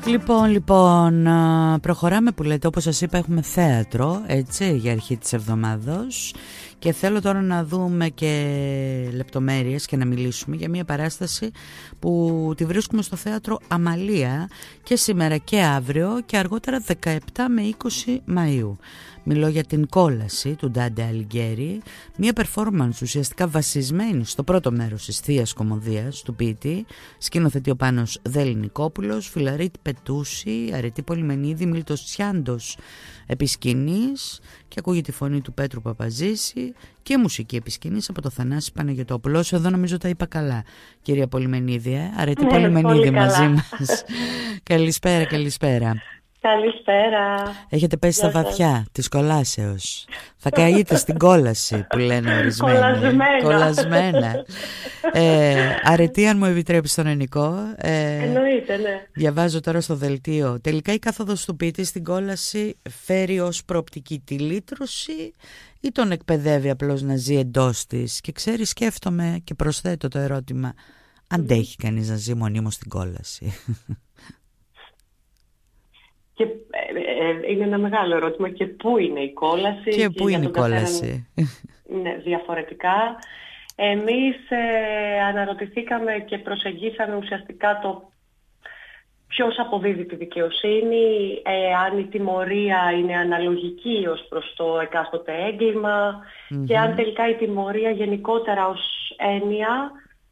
Λοιπόν, προχωράμε που λέτε. Όπως σας είπα, έχουμε θέατρο, έτσι, για αρχή της εβδομάδος. Και θέλω τώρα να δούμε και λεπτομέρειες και να μιλήσουμε για μια παράσταση που τη βρίσκουμε στο θέατρο Αμαλία και σήμερα και αύριο και αργότερα 17 με 20 Μαΐου. Μιλώ για την κόλαση του Ντάντε Αλιγκέρι, μια performance ουσιαστικά βασισμένη στο πρώτο μέρος της Θείας Κομμωδίας του ποιητή, σκηνοθετεί ο Πάνος Δεληνικόπουλος, Φιλαρίτ Πετούση, Αρετή Πολυμενίδη, Μίλτος Τσιάντος επί σκηνής και ακούγεται τη φωνή του Πέτρου Παπαζήση και μουσική επί σκηνής από το Θανάση Παναγιωτόπουλο. Εδώ νομίζω τα είπα καλά, κυρία Πολυμενίδη, Αρετή Πολυμενίδη μαζί μας. Καλησπέρα, καλησπέρα. Καλησπέρα. Έχετε πέσει στα βαθιά της κολάσεως. Θα καείτε στην κόλαση που λένε ορισμένοι. Κολλασμένα. Αρετή, αν μου επιτρέπει τον Ενικό. Εννοείται, ναι. Διαβάζω τώρα στο δελτίο. Τελικά η κάθοδος του ποιητή στην κόλαση φέρει ως προοπτική τη λύτρωση ή τον εκπαιδεύει απλώς να ζει εντός της? Και ξέρει, σκέφτομαι και προσθέτω το ερώτημα, αντέχει κανείς να ζει μονίμως στην κόλαση? Και είναι ένα μεγάλο ερώτημα, και πού είναι η κόλαση και πού είναι η κόλαση. Ναι, διαφορετικά. Εμείς αναρωτηθήκαμε και προσεγγίσαμε ουσιαστικά το ποιος αποδίδει τη δικαιοσύνη, αν η τιμωρία είναι αναλογική ως προς το εκάστοτε έγκλημα και αν τελικά η τιμωρία γενικότερα ως έννοια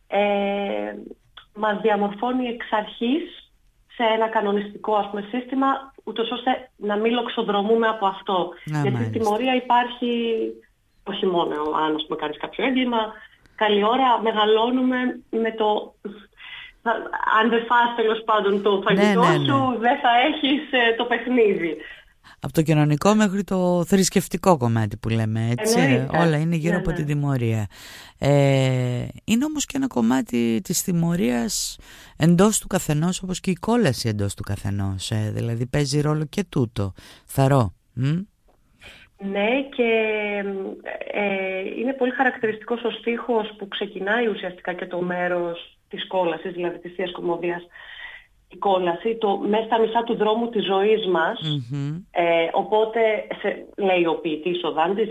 μας διαμορφώνει εξ αρχής σε ένα κανονιστικό, ας πούμε, σύστημα, ούτως ώστε να μην λοξοδρομούμε από αυτό. Γιατί η τιμωρία υπάρχει όχι μόνο αν, ας πούμε, κάνεις κάποιο έγκλημα. Καλή ώρα μεγαλώνουμε με το... Αν δεν φας τέλος πάντων το φαγητό σου, δεν θα έχεις το παιχνίδι. Από το κοινωνικό μέχρι το θρησκευτικό κομμάτι που λέμε, έτσι. Όλα είναι γύρω από την τιμωρία. Είναι όμως και ένα κομμάτι της τιμωρίας εντός του καθενός, όπως και η κόλαση εντός του καθενός. Δηλαδή παίζει ρόλο και τούτο. Θαρώ. Ναι, και είναι πολύ χαρακτηριστικός ο στίχος που ξεκινάει ουσιαστικά και το μέρος της κόλασης, δηλαδή της Θείας Κομμωδίας. Η κόλαση, μέσα στα μισά του δρόμου της ζωής μας, οπότε, λέει ο ποιητής ο Δάντης,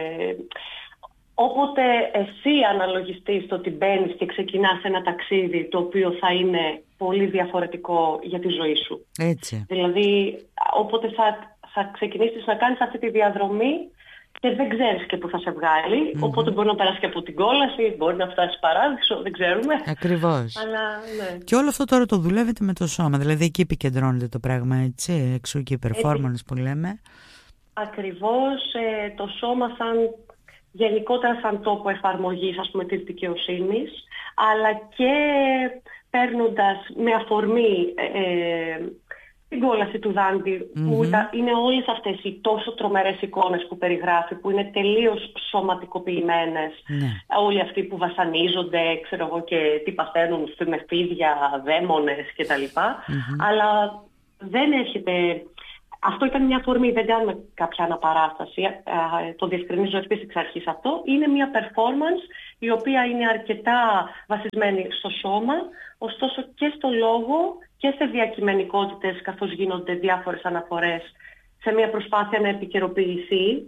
όποτε εσύ αναλογιστείς το ότι μπαίνεις και ξεκινάς ένα ταξίδι το οποίο θα είναι πολύ διαφορετικό για τη ζωή σου. Έτσι. Δηλαδή, όποτε θα ξεκινήσεις να κάνεις αυτή τη διαδρομή και δεν ξέρεις και πού θα σε βγάλει, οπότε μπορεί να περάσει και από την κόλαση, μπορεί να φτάσει παράδεισο, δεν ξέρουμε. Ακριβώς. Αλλά, ναι. Και όλο αυτό τώρα το δουλεύετε με το σώμα, δηλαδή εκεί επικεντρώνεται το πράγμα, έτσι, εξού και η performance που λέμε. Ακριβώς, το σώμα γενικότερα σαν τόπο εφαρμογής, ας πούμε, της δικαιοσύνης, αλλά και παίρνοντας με αφορμή την κόλαση του Δάντη, που είναι όλες αυτές οι τόσο τρομερές εικόνες που περιγράφει, που είναι τελείως σωματικοποιημένες. Όλοι αυτοί που βασανίζονται, ξέρω εγώ, και τι παθαίνουν με φίδια, δαίμονες κτλ. Αλλά δεν έρχεται... Αυτό ήταν μια αφορμή, δεν κάνουμε κάποια αναπαράσταση, το διευκρινίζω ευθύς εξ αρχής αυτό. Είναι μια performance η οποία είναι αρκετά βασισμένη στο σώμα, ωστόσο και στο λόγο και σε διακειμενικότητες, καθώς γίνονται διάφορες αναφορές σε μια προσπάθεια να επικαιροποιηθεί,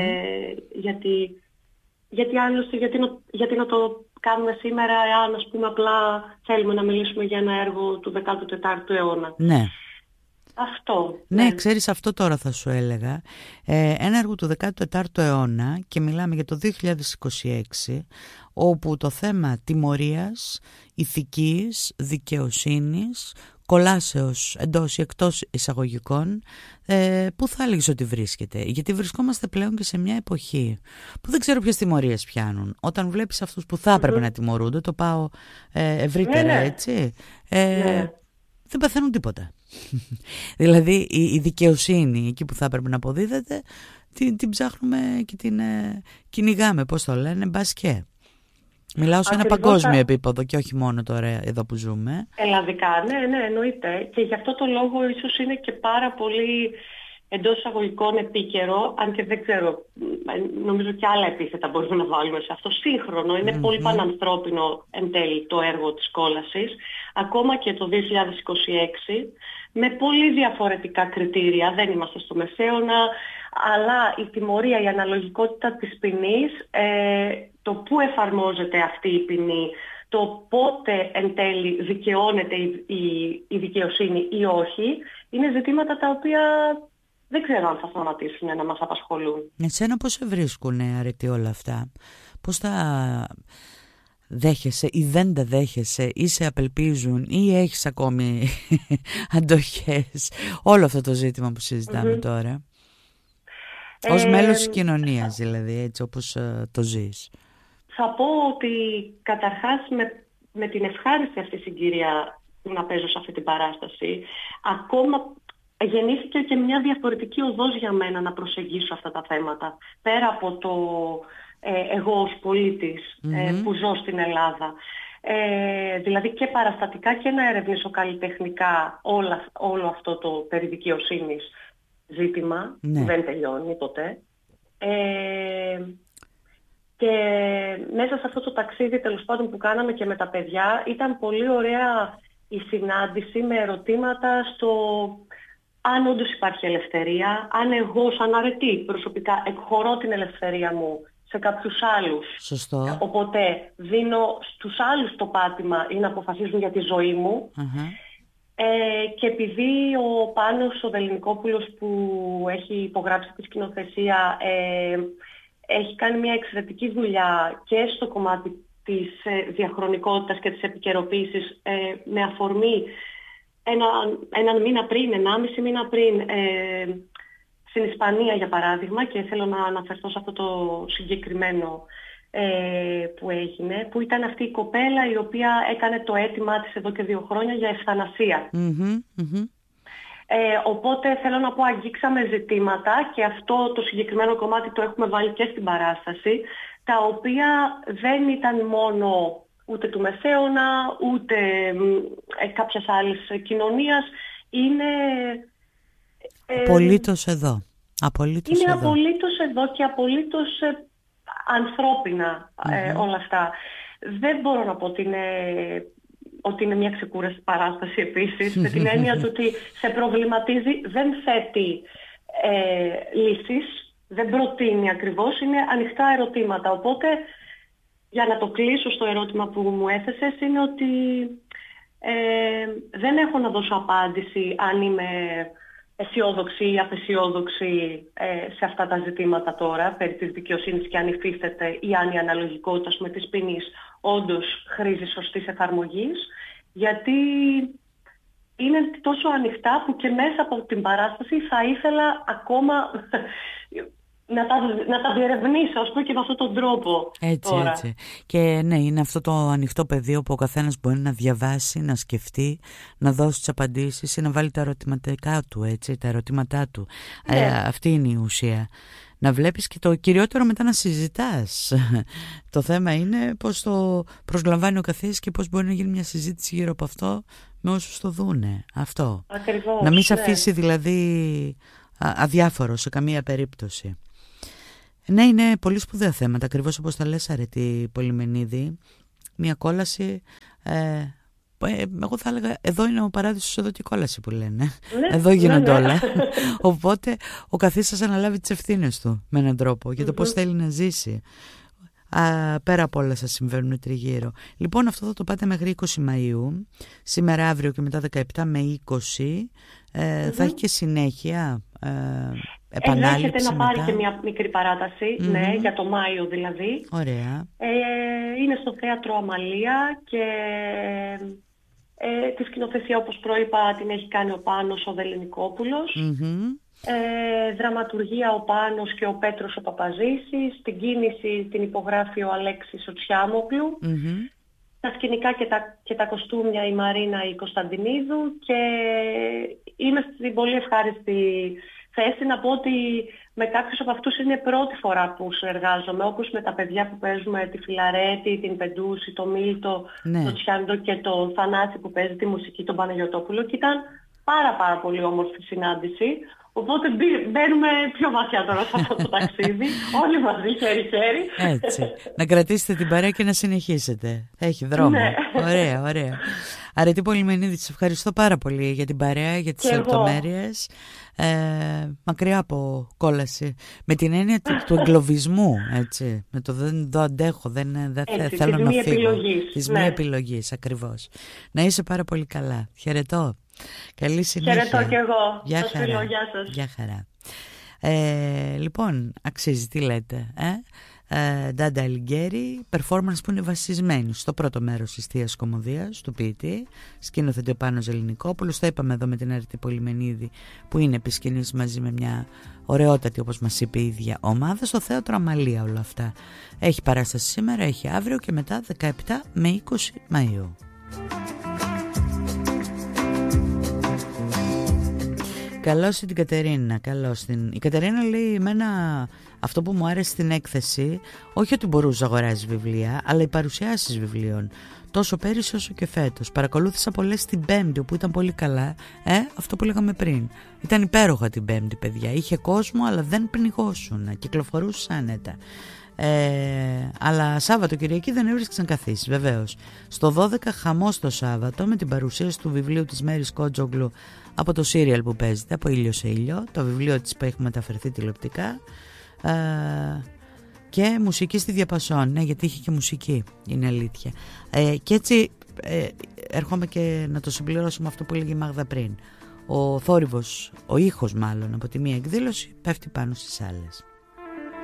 γιατί άλλωστε γιατί να το κάνουμε σήμερα, εάν, ας πούμε, απλά θέλουμε να μιλήσουμε για ένα έργο του 14ου αιώνα. Ναι. Αυτό. Ναι, ξέρεις, αυτό τώρα θα σου έλεγα. Ένα έργο του 14ου αιώνα, και μιλάμε για το 2026, όπου το θέμα τιμωρίας, ηθικής, δικαιοσύνης, κολάσεως εντός ή εκτός εισαγωγικών, πού θα έλεγες ότι βρίσκεται? Γιατί βρισκόμαστε πλέον και σε μια εποχή που δεν ξέρω ποιες τιμωρίες πιάνουν. Όταν βλέπεις αυτούς που θα έπρεπε να τιμωρούνται, το πάω ευρύτερα, έτσι, δεν παθαίνουν τίποτα. Δηλαδή η δικαιοσύνη εκεί που θα έπρεπε να αποδίδεται την ψάχνουμε και την κυνηγάμε, πώς το λένε, μπασκέ. Μιλάω σε ένα παγκόσμιο επίπεδο και όχι μόνο τώρα εδώ που ζούμε. Ελλαδικά, ναι, εννοείται. Και γι' αυτό το λόγο ίσως είναι και πάρα πολύ εντός εισαγωγικών επίκαιρο, αν και δεν ξέρω, νομίζω και άλλα επίθετα μπορούμε να βάλουμε σε αυτό, σύγχρονο, είναι πολύ πανανθρώπινο εν τέλει το έργο της κόλασης, ακόμα και το 2026, με πολύ διαφορετικά κριτήρια, δεν είμαστε στο μεσαίωνα, αλλά η τιμωρία, η αναλογικότητα της ποινής, το πού εφαρμόζεται αυτή η ποινή, το πότε εν τέλει δικαιώνεται η δικαιοσύνη ή όχι, είναι ζητήματα τα οποία δεν ξέρω αν θα σταματήσουν να μας απασχολούν. Εσένα πώς σε βρίσκουν αρετή όλα αυτά, πώς τα δέχεσαι ή δεν τα δέχεσαι ή σε απελπίζουν ή έχεις ακόμη αντοχές, όλο αυτό το ζήτημα που συζητάμε τώρα, ως μέλος της κοινωνίας δηλαδή, έτσι όπως το ζεις? Θα πω ότι καταρχάς με την ευχάριστη αυτή συγκυρία που να παίζω σε αυτή την παράσταση, ακόμα γεννήθηκε και μια διαφορετική οδός για μένα να προσεγγίσω αυτά τα θέματα. Πέρα από το εγώ ως πολίτης που ζω στην Ελλάδα. Δηλαδή και παραστατικά και να ερευνήσω καλλιτεχνικά όλο αυτό το περί δικαιοσύνης ζήτημα, που δεν τελειώνει ποτέ. Και μέσα σε αυτό το ταξίδι τέλος πάντων που κάναμε και με τα παιδιά, ήταν πολύ ωραία η συνάντηση με ερωτήματα στο αν όντως υπάρχει ελευθερία, αν εγώ σαν αρετή προσωπικά εκχωρώ την ελευθερία μου σε κάποιους άλλους. Σωστό. Οπότε δίνω στους άλλους το πάτημα ή να αποφασίζουν για τη ζωή μου. Και επειδή ο Πάνος ο Βελληνικόπουλος που έχει υπογράψει τη σκηνοθεσία έχει κάνει μια εξαιρετική δουλειά και στο κομμάτι της διαχρονικότητας και της επικαιροποίησης, με αφορμή έναν μήνα πριν, 1,5 μήνα πριν, στην Ισπανία για παράδειγμα, και θέλω να αναφερθώ σε αυτό το συγκεκριμένο που έγινε, που ήταν αυτή η κοπέλα η οποία έκανε το αίτημά της εδώ και 2 χρόνια για ευθανασία. Οπότε θέλω να πω, αγγίξαμε ζητήματα και αυτό το συγκεκριμένο κομμάτι το έχουμε βάλει και στην παράσταση, τα οποία δεν ήταν μόνο ούτε του Μεσαίωνα, ούτε κάποιας άλλης κοινωνίας. Είναι απολύτως εδώ. Απολύτως είναι εδώ. απολύτως εδώ και απολύτως ανθρώπινα όλα αυτά. Δεν μπορώ να πω ότι είναι μια ξεκούραστη παράσταση επίσης, με την έννοια του ότι σε προβληματίζει, δεν θέτει λύσεις, δεν προτείνει ακριβώς, είναι ανοιχτά ερωτήματα. Οπότε, για να το κλείσω στο ερώτημα που μου έθεσες, είναι ότι δεν έχω να δώσω απάντηση αν είμαι αισιόδοξη ή απαισιόδοξη σε αυτά τα ζητήματα τώρα, περί της δικαιοσύνης και αν υφίσταται ή αν η αναλογικότητα με της ποινής όντως χρήζει σωστής εφαρμογής, γιατί είναι τόσο ανοιχτά που και μέσα από την παράσταση θα ήθελα ακόμα να τα διερευνήσω, ας πούμε, και με αυτόν τον τρόπο. Έτσι, τώρα. έτσι. Και ναι, είναι αυτό το ανοιχτό πεδίο που ο καθένας μπορεί να διαβάσει, να σκεφτεί, να δώσει τις απαντήσεις ή να βάλει τα ερωτηματικά του, έτσι, τα ερωτήματά του. Αυτή είναι η ουσία. Να βλέπεις και το κυριότερο μετά να συζητάς. Το θέμα είναι πώς το προσλαμβάνει ο καθένας και πώς μπορεί να γίνει μια συζήτηση γύρω από αυτό με όσους το δούνε. Αυτό. Ακριβώς, να μην σε αφήσει δηλαδή αδιάφορο σε καμία περίπτωση. Ναι, είναι πολύ σπουδαία θέματα, ακριβώς όπως τα λες, αρετή Πολυμενίδη. Μια κόλαση, εγώ θα έλεγα, εδώ είναι ο παράδεισος, εδώ και η κόλαση που λένε. Ναι, εδώ γίνονται ναι. όλα. Οπότε ο καθής αναλάβει τις ευθύνες του με έναν τρόπο για το πώς θέλει να ζήσει. Πέρα από όλα σας συμβαίνουν τριγύρω. Λοιπόν, αυτό θα το πάτε μέχρι 20 Μαΐου. Σήμερα, αύριο και μετά 17 με 20. Θα έχει και συνέχεια, επανάληψη. Ενδέχεται να πάρει και μια μικρή παράταση, ναι, για το Μάιο δηλαδή. Ωραία. Είναι στο Θέατρο Αμαλία και τη σκηνοθεσία, όπως προείπα, την έχει κάνει ο Πάνος ο Βελληνικόπουλος. Δραματουργία ο Πάνος και ο Πέτρος ο Παπαζήσης. Την κίνηση την υπογράφει ο Αλέξης ο Τσιάμογλου. Τα σκηνικά και τα κοστούμια η Μαρίνα η Κωνσταντινίδου. Και είμαι στην πολύ ευχάριστη θέση να πω ότι με κάποιους από αυτούς είναι πρώτη φορά που συνεργάζομαι, όπως με τα παιδιά που παίζουμε τη Φιλαρέτη, την Πεντούση, το Μίλτο, το Τσιάντο και το Θανάση που παίζει τη μουσική, τον Παναγιωτόπουλο, και ήταν πάρα πολύ όμορφη συνάντηση. Οπότε μπαίνουμε πιο βαθιά τώρα σε αυτό το ταξίδι, όλοι μαζί χέρι-χέρι. Έτσι, να κρατήσετε την παρέα και να συνεχίσετε. Έχει δρόμο. Ναι. Ωραία. Αρετή Πολυμενίδη, σε ευχαριστώ πάρα πολύ για την παρέα, για τις λεπτομέρειες. Μακριά από κόλαση, με την έννοια του εγκλωβισμού, έτσι, με το δεν το αντέχω, δεν θέλω να φύγω, της μη επιλογής, ακριβώς. Να είσαι πάρα πολύ καλά. Χαιρετώ. Καλή συνέχεια. Χαιρετώ κι εγώ. Γεια χαρά. Γεια σας. Γεια χαρά. Λοιπόν, αξίζει, τι λέτε, Ντάντα Αλιγκέρι, performance που είναι βασισμένη στο πρώτο μέρος της Θείας Κομμωδίας του ποιητή, σκηνοθετεί ο Πάνος Ελληνικόπουλος. Το είπαμε εδώ με την Αρετή Πολυμενίδη, που είναι επί σκηνής μαζί με μια ωραιότατη, όπως μας είπε η ίδια, ομάδα στο Θέατρο Αμαλία. Όλα αυτά έχει παράσταση σήμερα, έχει αύριο και μετά 17 με 20 Μαΐου. Καλώς την Κατερίνα, Η Κατερίνα λέει εμένα αυτό που μου άρεσε στην έκθεση, όχι ότι μπορούσε να αγοράζει βιβλία, αλλά οι παρουσιάσεις βιβλίων. Τόσο πέρυσι όσο και φέτος. Παρακολούθησα πολλές την Πέμπτη, που ήταν πολύ καλά. Αυτό που λέγαμε πριν. Ήταν υπέροχα την Πέμπτη, παιδιά. Είχε κόσμο, αλλά δεν πνιγώσουν. Κυκλοφορούσαν άνετα. Αλλά Σάββατο Κυριακή δεν έβρισκες να καθίσεις, βεβαίως. Στο 12 χαμός το Σάββατο, με την παρουσίαση του βιβλίου της Μέρης Κότζογλου από το σύριαλ που παίζεται, από Ήλιο σε Ήλιο, το βιβλίο της που έχει μεταφερθεί τηλεοπτικά, και μουσική στη Διαπασόν, γιατί είχε και μουσική, είναι αλήθεια. Και έτσι έρχομαι και να το συμπληρώσω με αυτό που έλεγε η Μάγδα πριν. Ο θόρυβος, ο ήχος μάλλον από τη μία εκδήλωση πέφτει πάνω στις άλλες.